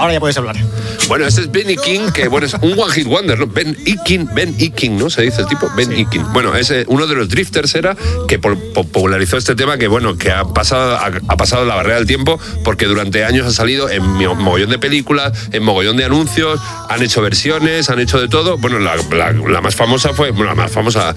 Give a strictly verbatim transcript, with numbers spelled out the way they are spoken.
ahora ya puedes hablar. Bueno, este es Benny King, que bueno, es un one hit wonder, ¿no? Ben Ikin, Ben Ikin, ¿no? Se dice el tipo, Ben sí. Ikin. Bueno, es eh, uno de los drifters era que po popularizó este tema que, bueno, que ha pasado, ha, ha pasado la barrera del tiempo porque durante años ha salido en mogollón de películas, en mogollón de anuncios, han hecho versiones, han hecho de todo. Bueno, la, la, la más famosa fue, bueno, la más famosa,